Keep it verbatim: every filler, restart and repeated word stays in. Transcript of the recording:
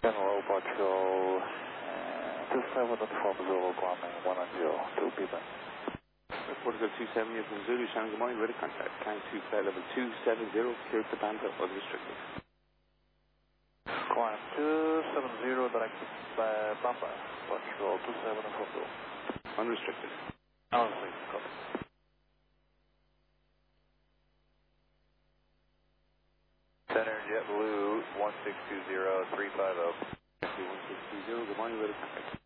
General Patrol uh, two seven from Zulu climbing one zero, two people. Protocol two seven, you're from Zulu, Shannon, good morning, ready contact. Climb to flight level two seven zero, clear to Banta, unrestricted. Climb two seven zero, direct uh, Bamba, Patrol two seven from Zulu. Unrestricted. Unrestricted, copy. Center JetBlue one six two zero three five zero. one six two zero, good morning, ready contact.